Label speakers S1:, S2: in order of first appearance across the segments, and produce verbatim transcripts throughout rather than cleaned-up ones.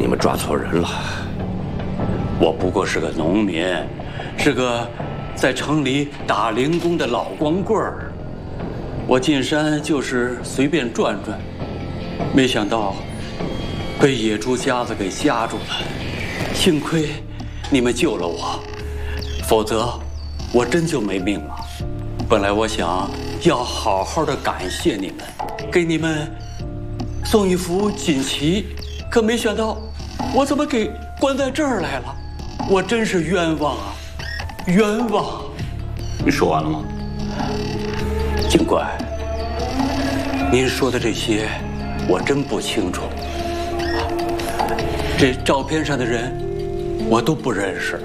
S1: 你们抓错人了，我不过是个农民，是个在城里打零工的老光棍儿。我进山就是随便转转，没想到被野猪夹子给夹住了。幸亏你们救了我，否则我真就没命了。本来我想要好好的感谢你们，给你们送一幅锦旗，可没想到我怎么给关在这儿来了？我真是冤枉啊，冤枉！
S2: 你说完了吗？
S1: 警官，您说的这些我真不清楚。这照片上的人我都不认识。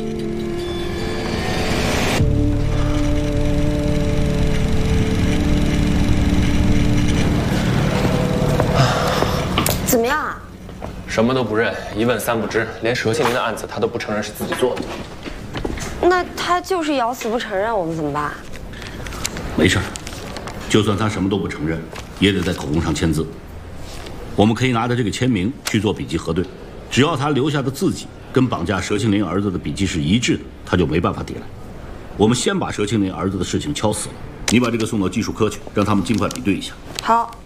S3: 怎么样啊？
S4: 什么都不认，一问三不知，连佘庆林的案子他都不承认是自己做的。
S3: 那他就是咬死不承认，我们怎么办？
S2: 没事儿，就算他什么都不承认，也得在口供上签字。我们可以拿着这个签名去做笔迹核对，只要他留下的字迹跟绑架佘庆林儿子的笔迹是一致的，他就没办法抵赖。我们先把佘庆林儿子的事情敲死了，你把这个送到技术科去，让他们尽快比对一下。
S3: 好。